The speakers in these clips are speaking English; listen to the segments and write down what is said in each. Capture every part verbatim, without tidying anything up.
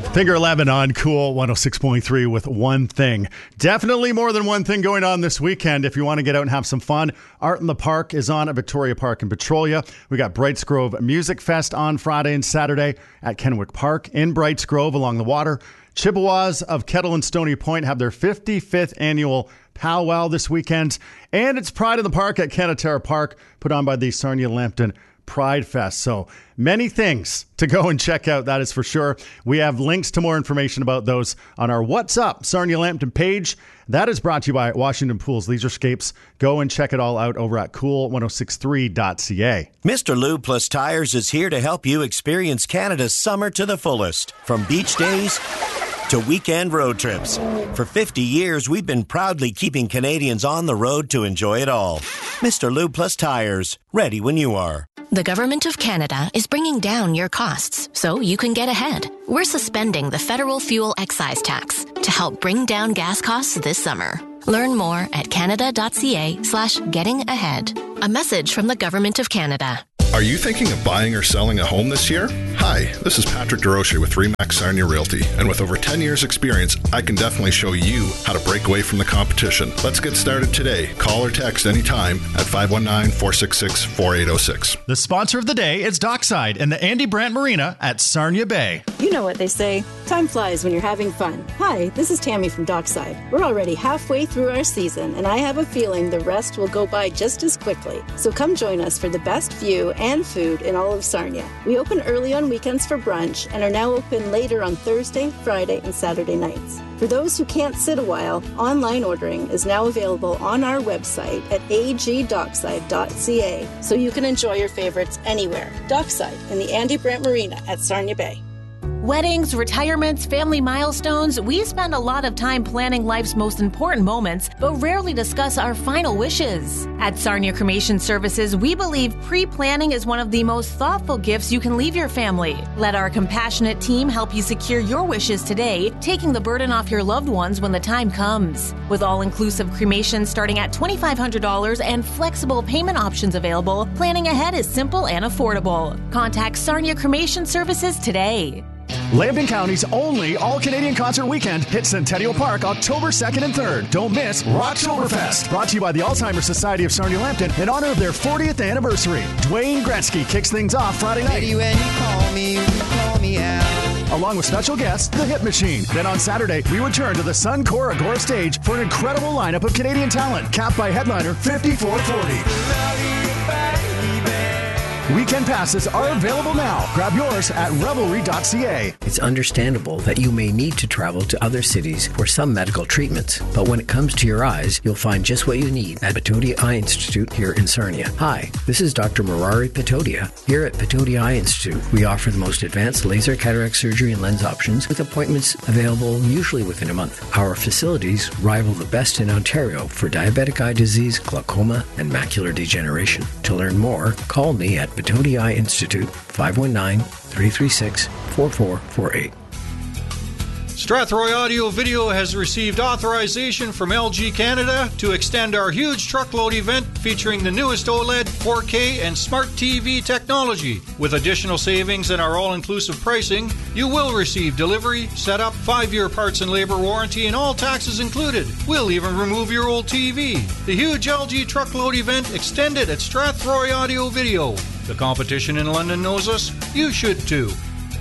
Finger eleven on Cool one oh six point three with One Thing. Definitely more than one thing going on this weekend. If you want to get out and have some fun, Art in the Park is on at Victoria Park in Petrolia. We got Brights Grove Music Fest on Friday and Saturday at Kenwick Park in Brights Grove along the water. Chippewas of Kettle and Stony Point have their fifty-fifth annual powwow this weekend. And it's Pride in the Park at Canatara Park, put on by the Sarnia Lambton Pride Fest. So many things to go and check out, that is for sure. We have links to more information about those on our What's Up Sarnia Lambton page. That is brought to you by Washington Pools Leisurescapes. Go and check it all out over at cool ten sixty-three dot c a. Mister Lube Plus Tires is here to help you experience Canada's summer to the fullest. From beach days to weekend road trips. For fifty years, we've been proudly keeping Canadians on the road to enjoy it all. Mister Lube Plus Tires, ready when you are. The Government of Canada is bringing down your costs so you can get ahead. We're suspending the federal fuel excise tax to help bring down gas costs this summer. Learn more at canada.ca slash getting ahead. A message from the Government of Canada. Are you thinking of buying or selling a home this year? Hi, this is Patrick DeRoche with Remax Sarnia Realty, and with over ten years experience, I can definitely show you how to break away from the competition. Let's get started today. Call or text anytime at five one nine, four six six, four eight zero six. The sponsor of the day is Dockside and the Andy Brandt Marina at Sarnia Bay. You know what they say, time flies when you're having fun. Hi, this is Tammy from Dockside. We're already halfway through our season, and I have a feeling the rest will go by just as quickly. So come join us for the best view and food in all of Sarnia. We open early on weekends for brunch and are now open later on Thursday, Friday, and Saturday nights. For those who can't sit a while, online ordering is now available on our website at a g dockside dot c a, so you can enjoy your favorites anywhere. Dockside in the Andy Brandt Marina at Sarnia Bay. Weddings, retirements, family milestones, we spend a lot of time planning life's most important moments, but rarely discuss our final wishes. At Sarnia Cremation Services, we believe pre-planning is one of the most thoughtful gifts you can leave your family. Let our compassionate team help you secure your wishes today, taking the burden off your loved ones when the time comes. With all-inclusive cremation starting at twenty-five hundred dollars and flexible payment options available, planning ahead is simple and affordable. Contact Sarnia Cremation Services today. Lambton County's only all-Canadian concert weekend hits Centennial Park October second and third. Don't miss Rocktoberfest, brought to you by the Alzheimer's Society of Sarnia Lambton in honor of their fortieth anniversary. Dwayne Gretzky kicks things off Friday night. Lady, when you call me, you call me out. Along with special guests, The Hit Machine. Then on Saturday, we return to the Suncor Agora stage for an incredible lineup of Canadian talent, capped by headliner fifty-four forty. Weekend passes are available now. Grab yours at revelry dot c a. It's understandable that you may need to travel to other cities for some medical treatments, but when it comes to your eyes, you'll find just what you need at Patodia Eye Institute here in Sarnia. Hi, this is Doctor Murari Patodia. Here at Patodia Eye Institute, we offer the most advanced laser cataract surgery and lens options with appointments available usually within a month. Our facilities rival the best in Ontario for diabetic eye disease, glaucoma, and macular degeneration. To learn more, call me at Patodia Eye Institute, five one nine, three three six, four four four eight. Strathroy Audio Video has received authorization from L G Canada to extend our huge truckload event featuring the newest OLED, four K, and Smart T V technology. With additional savings and our all-inclusive pricing, you will receive delivery, setup, five-year parts and labor warranty, and all taxes included. We'll even remove your old T V. The huge L G truckload event extended at Strathroy Audio Video. The competition in London knows us. You should too.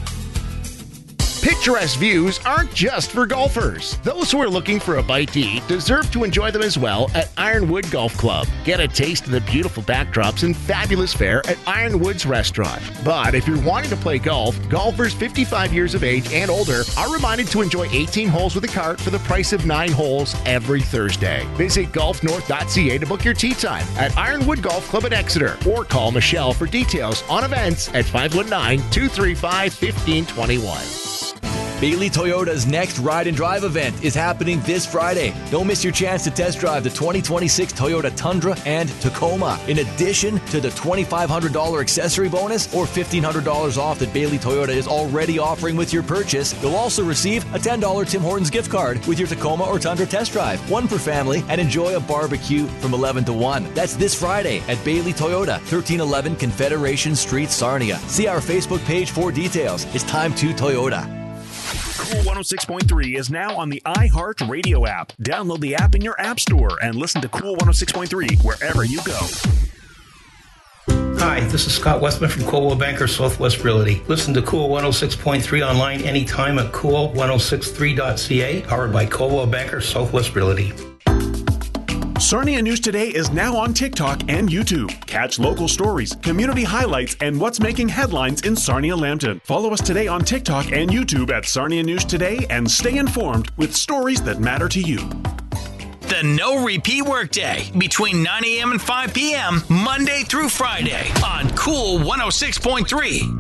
Picturesque views aren't just for golfers. Those who are looking for a bite to eat deserve to enjoy them as well at Ironwood Golf Club. Get a taste of the beautiful backdrops and fabulous fare at Ironwood's restaurant. But if you're wanting to play golf, golfers fifty-five years of age and older are reminded to enjoy eighteen holes with a cart for the price of nine holes every Thursday. Visit golf north dot c a to book your tee time at Ironwood Golf Club at Exeter, or call Michelle for details on events at five one nine, two three five, one five two one. Bailey Toyota's next Ride and Drive event is happening this Friday. Don't miss your chance to test drive the twenty twenty-six Toyota Tundra and Tacoma. In addition to the twenty-five hundred dollars accessory bonus or fifteen hundred dollars off that Bailey Toyota is already offering with your purchase, you'll also receive a ten dollars Tim Hortons gift card with your Tacoma or Tundra test drive. One per family, and enjoy a barbecue from eleven to one. That's this Friday at Bailey Toyota, thirteen eleven Confederation Street, Sarnia. See our Facebook page for details. It's time to Toyota. Cool one oh six point three is now on the iHeart Radio app. Download the app in your app store and listen to Cool one oh six point three wherever you go. Hi, this is Scott Westman from Coldwell Banker Southwest Realty. Listen to Cool one oh six point three online anytime at cool ten sixty-three dot c a, powered by Coldwell Banker Southwest Realty. Sarnia News Today is now on TikTok and YouTube. Catch local stories, community highlights, and what's making headlines in Sarnia-Lambton. Follow us today on TikTok and YouTube at Sarnia News Today and stay informed with stories that matter to you. The No Repeat Workday between nine a.m. and five p.m. Monday through Friday on Cool one oh six point three.